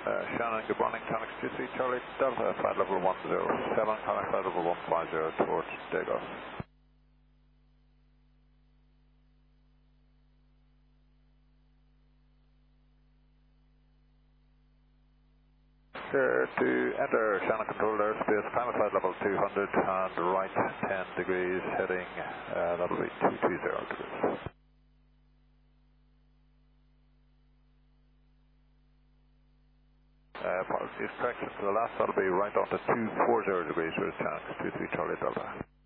Shannon, good morning. Connex 23 Charlie Delta, flight level 107, Connex flight level 150 towards Dagos. Clear to enter Shannon controlled airspace, climb flight level 200 and right 10 degrees, heading, that'll be 220 degrees. Apologies, correction to the last, that'll be right on to 240 degrees with Connex 23 Charlie Delta.